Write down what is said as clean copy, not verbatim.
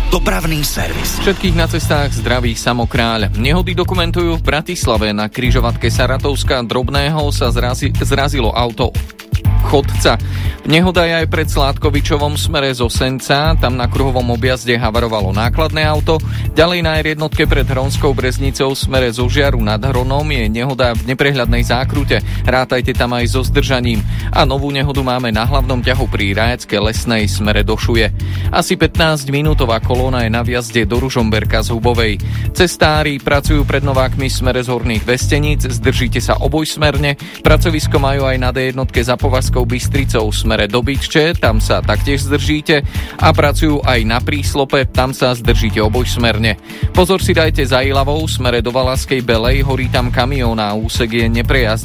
Dopravný servis. Všetkých na cestách zdraví Samokráľ. Nehody dokumentujú v Bratislave. Na križovatke Saratovská Drobného sa zrazilo auto chodca. Nehoda je aj pred Sládkovičovom smere zo Senca, tam na kruhovom objazde havarovalo nákladné auto. Ďalej na R1 pred Hronskou Breznicou smere zo Žiaru nad Hronom je nehoda v neprehľadnej zákrute. Rátajte tam aj so zdržaním. A novú nehodu máme na hlavnom ťahu pri Rajeckej Lesnej smere do Šuje. Asi 15-minútová kolóna je na vjazde do Ružomberka z Hubovej. Cestári pracujú pred Novákmi smere z Horných Vesteníc, zdržíte sa obojsmerne. Pracovisko majú aj na D1 za Povazkou Bystricou smere do Bytče, tam sa taktiež zdržíte, a pracujú aj na Príslope, tam sa zdržíte obojsmerne. Pozor si dajte za Ilavou smere do Valaskej Belej, horí tam kamión a úsek je neprejazdný.